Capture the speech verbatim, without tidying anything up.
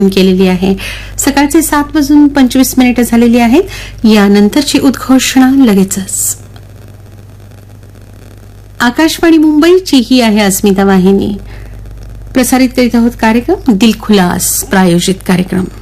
केलेली आहे. सकाळचे सात वाजून पंचवीस मिनिटं झालेली आहेत. यानंतरची उद्घोषणा लगेचच. आकाशवाणी मुंबईची ही आहे अस्मिता वाहिनी. प्रसारित करीत आहोत कार्यक्रम दिलखुलास प्रायोजित कार्यक्रम.